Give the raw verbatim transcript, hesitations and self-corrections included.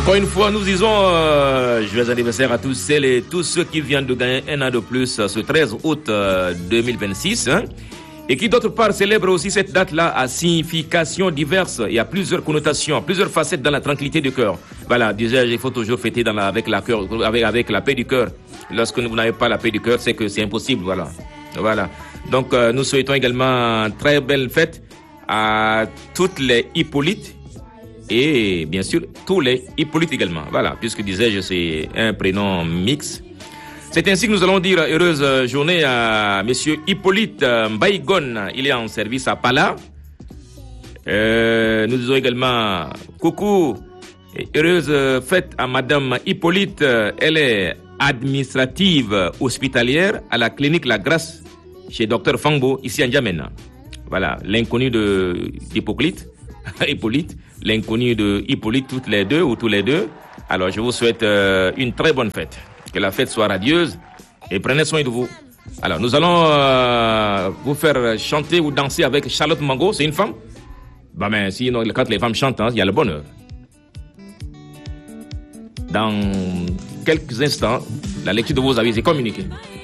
Encore une fois, nous disons euh, joyeux anniversaire à tous celles et tous ceux qui viennent de gagner un an de plus ce treize août euh, deux mille vingt-six. Hein, et qui d'autre part célèbre aussi cette date-là à signification diverses et à plusieurs connotations, plusieurs facettes dans la tranquillité du cœur. Voilà, disais-je, il faut toujours fêter dans la, avec, la cœur, avec, avec la paix du cœur. Lorsque vous n'avez pas la paix du cœur, c'est que c'est impossible, voilà. Voilà. Donc euh, nous souhaitons également très belle fête à toutes les Hippolytes et bien sûr tous les Hippolytes également. Voilà, puisque disais-je, c'est un prénom mixte. C'est ainsi que nous allons dire heureuse journée à monsieur Hippolyte Mbaïgon. Il est en service à Pala. Euh, nous disons également coucou et heureuse fête à madame Hippolyte. Elle est administrative hospitalière à la clinique La Grâce chez docteur Fangbo ici à N'Djamena. Voilà, l'inconnu de Hippolyte, Hippolyte, l'inconnu de Hippolyte toutes les deux ou tous les deux. Alors je vous souhaite euh, une très bonne fête. Que la fête soit radieuse et prenez soin de vous. Alors nous allons euh, vous faire chanter ou danser avec Charlotte Mango. C'est une femme. Bah ben si non, quand les femmes chantent, hein, il y a le bonheur. Dans quelques instants, la lecture de vos avis est communiquée.